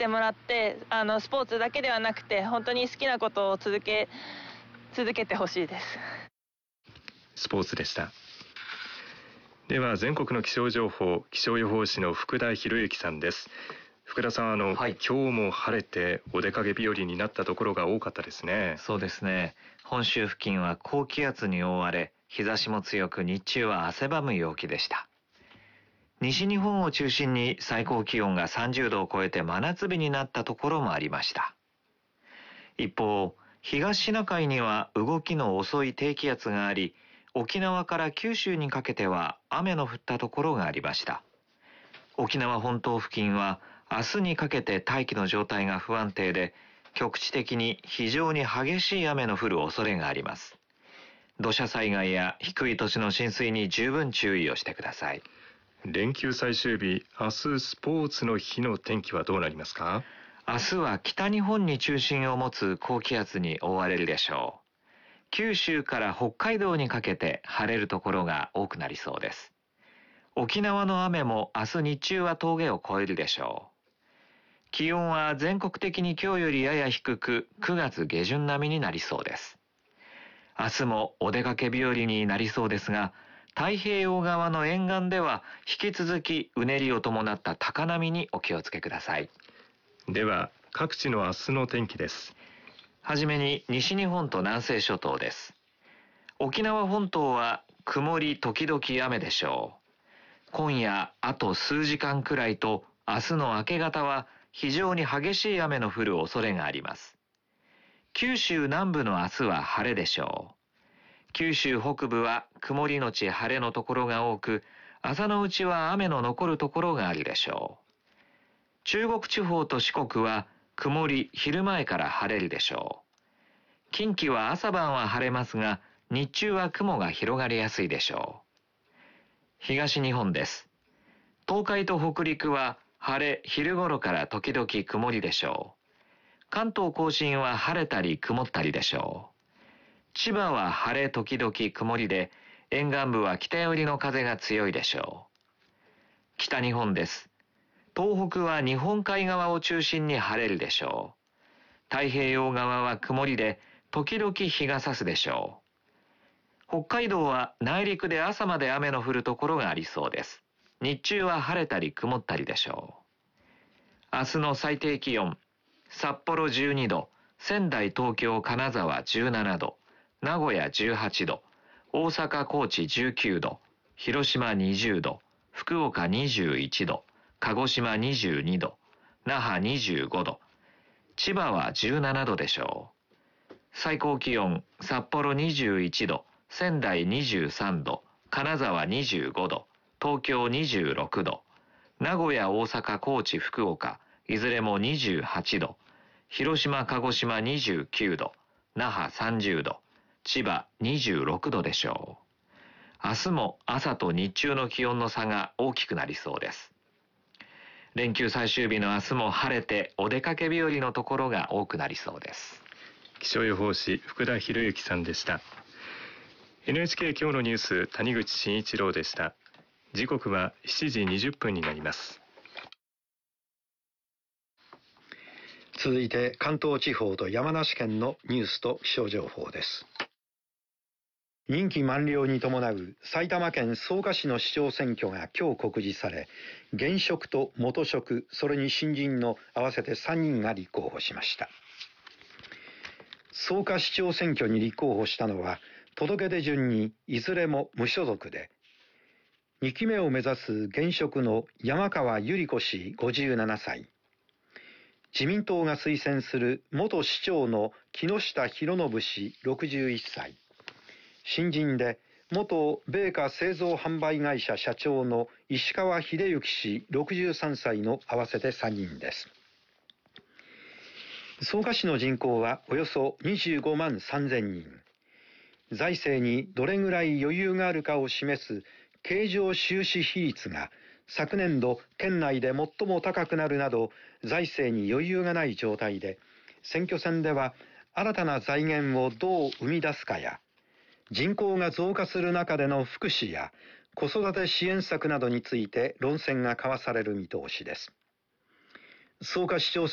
してもらって、スポーツだけではなくて本当に好きなことを続けてほしいです。 スポーツでした。では全国の気象情報、気象予報士の福田博之さんです。福田さん、今日も晴れてお出かけ日和になったところが多かったですね。 そうですね。本州付近は高気圧に覆われ、日差しも強く日中は汗ばむ陽気でした。西日本を中心に最高気温が30度を超えて真夏日になったところもありました。一方、東シナ海には動きの遅い低気圧があり、沖縄から九州にかけては雨の降ったところがありました。沖縄本島付近は明日にかけて大気の状態が不安定で、局地的に非常に激しい雨の降る恐れがあります。土砂災害や低い土地の浸水に十分注意をしてください。 連休最終日、明日スポーツの日の天気はどうなりますか？ 明日は北日本に中心を持つ高気圧に覆われるでしょう。九州から北海道にかけて晴れるところが多くなりそうです。沖縄の雨も明日日中は峠を越えるでしょう。気温は全国的に今日よりやや低く、9月下旬並みになりそうです。明日もお出かけ日和になりそうですが、太平洋側の沿岸では引き続きうねりを伴った高波にお気をつけください。 では各地の明日の天気です。 はじめに西日本と南西諸島です。沖縄本島は曇り時々雨でしょう。今夜あと数時間くらいと明日の明け方は非常に激しい雨の降る恐れがあります。九州南部の明日は晴れでしょう。九州北部は曇りのち晴れのところが多く、朝のうちは雨の残るところがあるでしょう。中国地方と四国は曇り、昼前から晴れるでしょう。近畿は朝晩は晴れますが、日中は雲が広がりやすいでしょう。東日本です。東海と北陸は晴れ、昼頃から時々曇りでしょう。関東甲信は晴れたり曇ったりでしょう。千葉は晴れ時々曇りで、沿岸部は北寄りの風が強いでしょう。北日本です。東北は日本海側を中心に晴れるでしょう。太平洋側は曇りで、時々日が差すでしょう。北海道は内陸で朝まで雨の降るところがありそうです。日中は晴れたり曇ったりでしょう。明日の最低気温、札幌12度、仙台、東京、金沢17度、名古屋18度、大阪、高知19度、広島20度、福岡21度、鹿児島22度、那覇25度、千葉は17度でしょう。最高気温、札幌21度、仙台23度、金沢25度、東京26度、名古屋、大阪、高知、福岡、いずれも28度、広島、鹿児島29度、那覇30度、千葉26度でしょう。明日も朝と日中の気温の差が大きくなりそうです。連休最終日の明日も晴れてお出かけ日和のところが多くなりそうです。 気象予報士福田博之さんでした。 NHK 今日のニュース、谷口真一郎でした。時刻は7時20分になります。 続いて関東地方と山梨県のニュースと気象情報です。任期満了に伴う埼玉県草加市の市長選挙が今日告示され、現職と元職、それに新人の合わせて3人が立候補しました。草加市長選挙に立候補したのは、届け出順にいずれも無所属で、2期目を目指す現職の山川百合子氏57歳、自民党が推薦する元市長の木下博信氏61歳、新人で元米価製造販売会社社長の石川秀幸氏63歳の合わせて3人です。草加市の人口はおよそ25万3000人。財政にどれぐらい余裕があるかを示す経常収支比率が昨年度県内で最も高くなるなど、財政に余裕がない状態で、選挙戦では新たな財源をどう生み出すかや、人口が増加する中での福祉や子育て支援策などについて論戦が交わされる見通しです。草加市長